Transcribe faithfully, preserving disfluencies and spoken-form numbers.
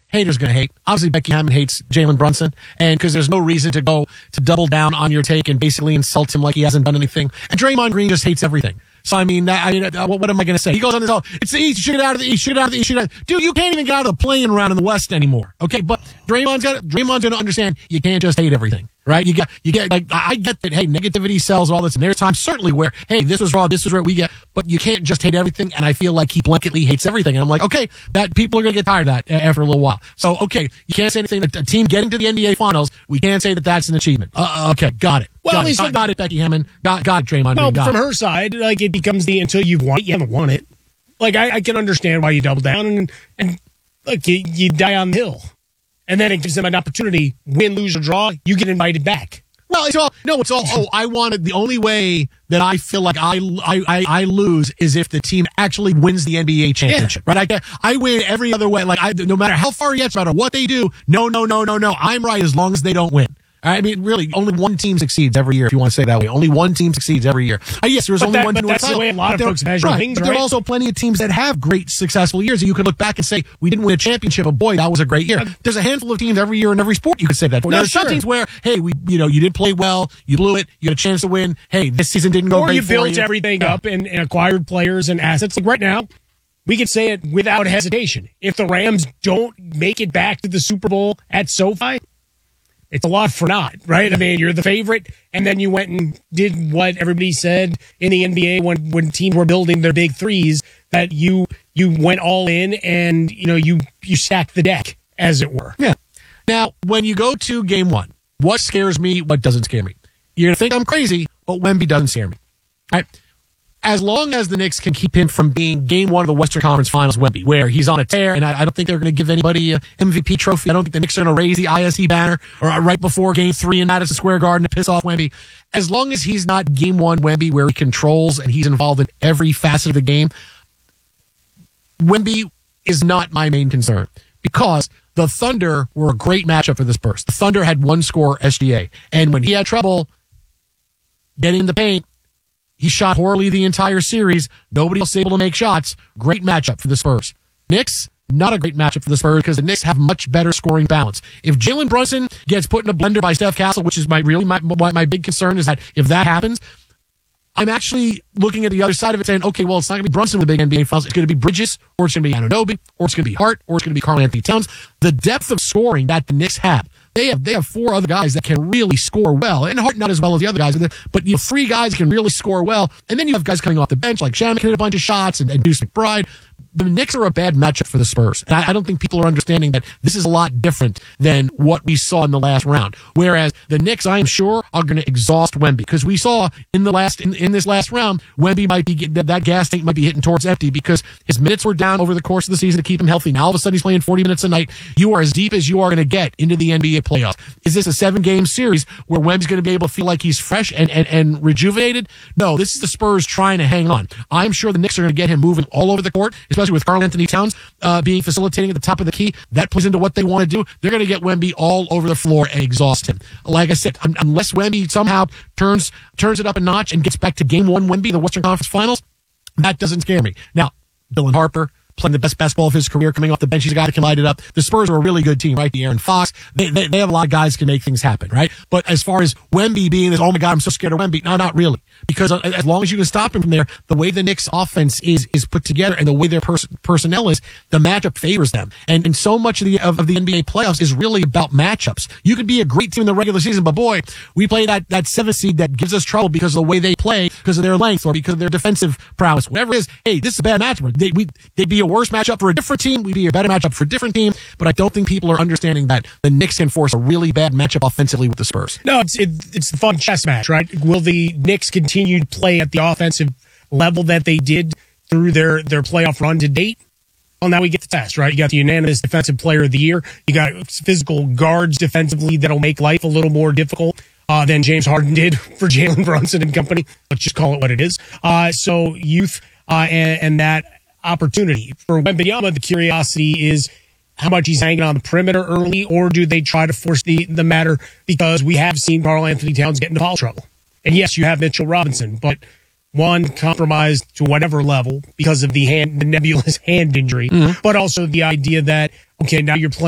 haters going to hate. Obviously, Becky Hammond hates Jalen Brunson, and because there's no reason to go to double down on your take and basically insult him like he hasn't done anything. And Draymond Green just hates everything. So, I mean, I mean, uh, what, what am I going to say? He goes on this, oh, it's the East, you should get out of the East, you should get out of the East, you should get out. Dude, you can't even get out of the playing round in the West anymore. Okay, but Draymond's got Draymond's going to understand you can't just hate everything, right? You got, you get, like, I get that, hey, negativity sells all this, and there's times certainly where, hey, this was raw, this was where we get, but you can't just hate everything, and I feel like he blanketly hates everything, and I'm like, okay, that people are going to get tired of that after a little while. So, okay, you can't say anything, a team getting to the N B A Finals, we can't say that that's an achievement. Uh, okay, got it. Well, got at least it. Got, got it, Becky Hammond. Got, got it, Draymond. Well, got from it. her side, like, it becomes the until you've won it, you haven't won it. Like, I, I can understand why you double down and, and like, you, you die on the hill. And then it gives them an opportunity, win, lose, or draw, you get invited back. Well, it's all, no, it's all, oh, I wanted, the only way that I feel like I, I, I, I lose is if the team actually wins the N B A championship, yeah. right? I, I win every other way. Like, I, no matter how far it gets, no matter what they do, no, no, no, no, no, I'm right as long as they don't win. I mean, really, only one team succeeds every year, if you want to say it that way. Only one team succeeds every year. Uh, yes, there's but only that, one but team. That's the way a lot of folks measure right, things, but right? there are also plenty of teams that have great, successful years, and you could look back and say, we didn't win a championship, but boy, that was a great year. There's a handful of teams every year in every sport you could say that for. No, There's sure. some teams where, hey, we, you know, you did play well, you blew it, you had a chance to win. Hey, this season didn't go or great you for built you. everything yeah. up and, and acquired players and assets. Like right now, we could say it without hesitation. If the Rams don't make it back to the Super Bowl at SoFi, it's a lot for naught, right? I mean, you're the favorite, and then you went and did what everybody said in the N B A when, when teams were building their big threes, that you you went all in and, you know, you, you stacked the deck, as it were. Yeah. Now, when you go to game one, what scares me, what doesn't scare me? You're going to think I'm crazy, but Wemby doesn't scare me. All right? As long as the Knicks can keep him from being game one of the Western Conference Finals Wemby, where he's on a tear, and I, I don't think they're going to give anybody an M V P trophy. I don't think the Knicks are going to raise the I S E banner or right before game three in Madison Square Garden to piss off Wemby. As long as he's not game one Wemby, where he controls and he's involved in every facet of the game, Wemby is not my main concern, because the Thunder were a great matchup for this burst. The Thunder had one score S G A, and when he had trouble getting in the paint, he shot poorly the entire series. Nobody else able to make shots. Great matchup for the Spurs. Knicks, not a great matchup for the Spurs, because the Knicks have much better scoring balance. If Jalen Brunson gets put in a blender by Steph Castle, which is my really my my big concern, is that if that happens, I'm actually looking at the other side of it saying, okay, well, it's not going to be Brunson with the big N B A Finals. It's going to be Bridges, or it's going to be Anunoby, or it's going to be Hart, or it's going to be Karl Anthony Towns. The depth of scoring that the Knicks have, They have they have four other guys that can really score well, and Hart not as well as the other guys, but you have three guys that can really score well, and then you have guys coming off the bench like Shaman can hit a bunch of shots, and, and Deuce McBride. The Knicks are a bad matchup for the Spurs, and I, I don't think people are understanding that this is a lot different than what we saw in the last round. Whereas the Knicks, I am sure, are going to exhaust Wemby, because we saw in the last in, in this last round, Wemby might be that, that gas tank might be hitting towards empty, because his minutes were down over the course of the season to keep him healthy. Now all of a sudden he's playing forty minutes a night. You are as deep as you are going to get into the N B A playoffs. Is this a seven game series where Wemby's going to be able to feel like he's fresh and, and, and rejuvenated? No, this is the Spurs trying to hang on. I'm sure the Knicks are going to get him moving all over the court, especially with Karl Anthony Towns uh, being facilitating at the top of the key. That plays into what they want to do. They're going to get Wemby all over the floor and exhaust him. Like I said, un- unless Wemby somehow turns turns it up a notch and gets back to game one Wemby, the Western Conference Finals, that doesn't scare me. Now, Dylan Harper, playing the best basketball of his career, coming off the bench. He's a guy that can light it up. The Spurs are a really good team, right? The Aaron Fox. They, they, they have a lot of guys who can make things happen, right? But as far as Wemby being this, oh my God, I'm so scared of Wemby. No, not really. Because as long as you can stop him from there, the way the Knicks offense is, is put together and the way their pers- personnel is, the matchup favors them. And, and so much of the, of, of the N B A playoffs is really about matchups. You could be a great team in the regular season, but boy, we play that, that seventh seed that gives us trouble because of the way they play, because of their length or because of their defensive prowess. Whatever it is, hey, this is a bad matchup. They, we, they'd be a worse matchup for a different team. We'd be a better matchup for a different team. But I don't think people are understanding that the Knicks can force a really bad matchup offensively with the Spurs. No, it's it, it's the fun chess match, right? Will the Knicks continue to play at the offensive level that they did through their, their playoff run to date? Well, now we get the test, right? You got the unanimous defensive player of the year. You got physical guards defensively that'll make life a little more difficult uh, than James Harden did for Jalen Brunson and company. Let's just call it what it is. Uh, so youth uh, and, and that opportunity. For Wembanyama, the curiosity is how much he's hanging on the perimeter early, or do they try to force the, the matter, because we have seen Karl Anthony Towns get into foul trouble. And yes, you have Mitchell Robinson, but one compromised to whatever level because of the hand, the nebulous hand injury, mm-hmm. but also the idea that, okay, now you're playing